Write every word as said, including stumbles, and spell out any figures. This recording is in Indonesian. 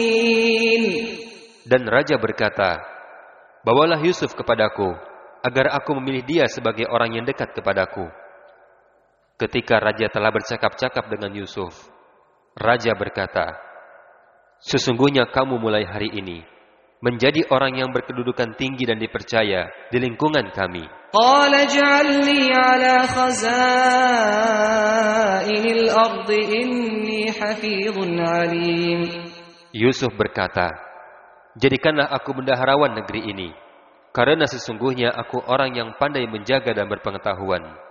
Dan raja berkata, bawalah Yusuf kepadaku, agar aku memilih dia sebagai orang yang dekat kepadaku. Ketika raja telah bercakap-cakap dengan Yusuf, raja berkata, sesungguhnya kamu mulai hari ini menjadi orang yang berkedudukan tinggi dan dipercaya di lingkungan kami. Qala ij'alni 'ala khazainil ardi inni hafizun 'alim. Yusuf berkata, jadikanlah aku bendaharawan negeri ini, karena sesungguhnya aku orang yang pandai menjaga dan berpengetahuan.